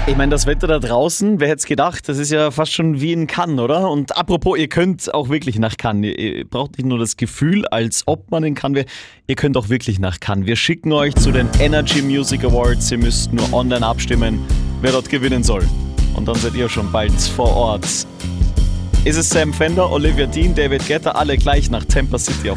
Ich meine, das Wetter da draußen, wer hätte es gedacht, das ist ja fast schon wie in Cannes, oder? Und apropos, ihr könnt auch wirklich nach Cannes. Ihr braucht nicht nur das Gefühl, als ob man in Cannes wäre, ihr könnt auch wirklich nach Cannes. Wir schicken euch zu den Energy Music Awards. Ihr müsst nur online abstimmen, wer dort gewinnen soll. Und dann seid ihr schon bald vor Ort. Ist es Sam Fender, Olivia Dean, David Guetta, alle gleich nach Tampa City auf